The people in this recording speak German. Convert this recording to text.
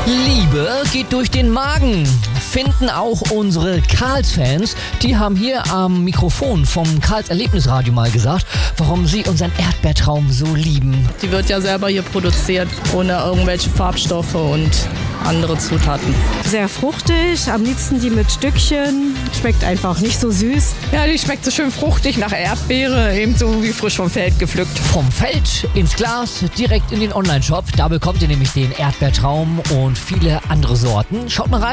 Liebe geht durch den Magen, finden auch unsere Karls-Fans. Die haben hier am Mikrofon vom Karls Erlebnisradio mal gesagt, warum sie unseren Erdbeertraum so lieben. Die wird ja selber hier produziert, ohne irgendwelche Farbstoffe und andere Zutaten. Sehr fruchtig, am liebsten die mit Stückchen. Schmeckt einfach nicht so süß. Ja, die schmeckt so schön fruchtig nach Erdbeere, ebenso wie frisch vom Feld gepflückt. Vom Feld ins Glas, direkt in den Online-Shop. Da bekommt ihr nämlich den Erdbeertraum und viele andere Sorten. Schaut mal rein.